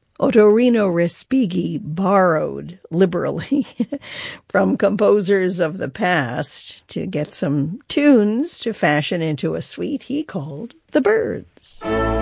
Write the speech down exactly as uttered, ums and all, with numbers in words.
Ottorino Respighi borrowed liberally from composers of the past to get some tunes to fashion into a suite he called The Birds.